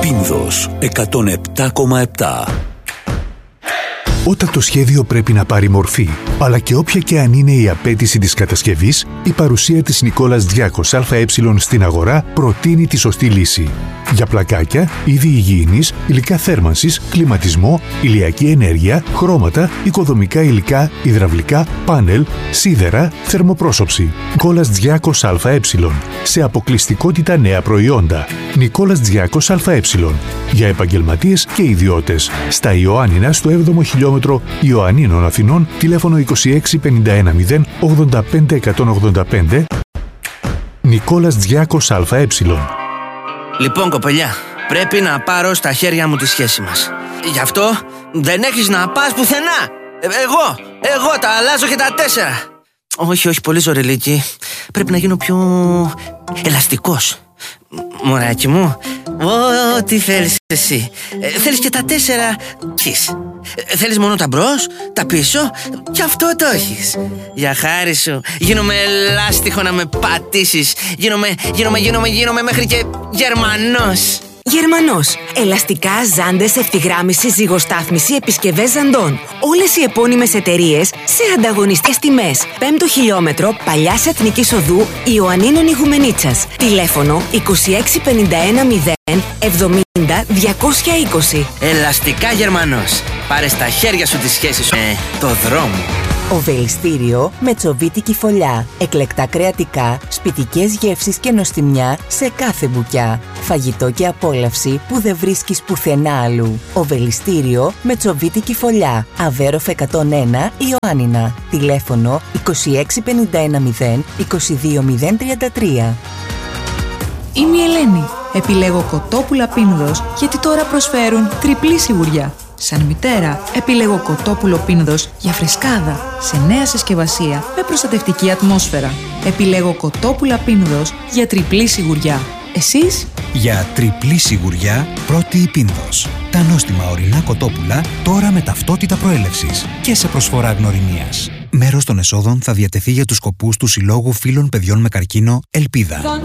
Πίνδος 107,7. Όταν το σχέδιο πρέπει να πάρει μορφή, αλλά και όποια και αν είναι η απέτηση της κατασκευής, η παρουσία της Νικόλας Διάκος ΑΕ στην αγορά προτείνει τη σωστή λύση. Για πλακάκια, είδη υγιεινής, υλικά θέρμανσης, κλιματισμό, ηλιακή ενέργεια, χρώματα, οικοδομικά υλικά, υδραυλικά, πάνελ, σίδερα, θερμοπρόσωψη. Νικόλας Διάκος ΑΕ. Σε αποκλειστικότητα νέα προϊόντα. Νικόλας Διάκος ΑΕ. Για επαγγελματίες και ιδιώτες. Στα Ιωάννινα, στο 7ο χιλιόμετρο Ιωαννίνων Αθηνών, τηλέφωνο 26 51 0 85 185. Νικόλας Διάκος ΑΕ. Λοιπόν, κοπελιά, πρέπει να πάρω στα χέρια μου τη σχέση μας. Γι' αυτό δεν έχεις να πας πουθενά. Εγώ τα αλλάζω και τα 4. Όχι, πολύ ζωρελίκη. Πρέπει να γίνω πιο ελαστικός. Μωράκι μου, ό,τι θέλεις εσύ. Θέλεις και τα 4 έχεις. Θέλεις μόνο τα μπρος, τα πίσω, και αυτό το έχεις. Για χάρη σου, γίνομαι λάστιχο να με πατήσεις. Γίνομαι μέχρι και Γερμανός. Γερμανός. Ελαστικά, ζάντες, ευθυγράμμιση, ζυγοστάθμιση, επισκευές ζαντών. Όλες οι επώνυμες εταιρείες σε ανταγωνιστικές τιμές. 5ο χιλιόμετρο Παλιάς Εθνικής Οδού Ιωαννίνων Ηγουμενίτσας. Τηλέφωνο 26 51 0 70 220. Ελαστικά Γερμανός. Πάρε στα χέρια σου τη σχέση σου με το δρόμο. Οβελιστήριο με τσοβίτικη φωλιά. Εκλεκτά κρεατικά, σπιτικές γεύσεις και νοστιμιά σε κάθε μπουκιά. Φαγητό και απόλαυση που δεν βρίσκεις πουθενά αλλού. Οβελιστήριο με τσοβίτικη φωλιά. Αβέροφ 101 Ιωάννινα. Τηλέφωνο 26 51 0 22 033. Είμαι η Ελένη. Επιλέγω κοτόπουλα Πίνδος γιατί τώρα προσφέρουν τριπλή σιγουριά. Σαν μητέρα, επιλέγω κοτόπουλο Πίνδος για φρεσκάδα, σε νέα συσκευασία, με προστατευτική ατμόσφαιρα. Επιλέγω κοτόπουλα Πίνδος για τριπλή σιγουριά. Εσείς? Για τριπλή σιγουριά, πρώτη η Πίνδος. Τα νόστιμα ορεινά κοτόπουλα, τώρα με ταυτότητα προέλευσης και σε προσφορά γνωριμίας. Μέρος των εσόδων θα διατεθεί για τους σκοπούς του Συλλόγου Φίλων Παιδιών με Καρκίνο Ελπίδα.